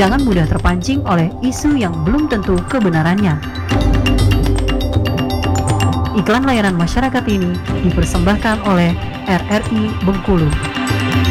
Jangan mudah terpancing oleh isu yang belum tentu kebenarannya. Iklan layanan masyarakat ini dipersembahkan oleh RRI Bengkulu.